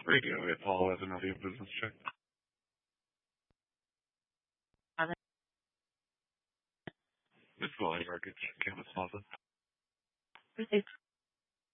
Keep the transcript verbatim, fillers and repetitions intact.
Radio, it's all as another business check. It's volume market, Campus Plaza.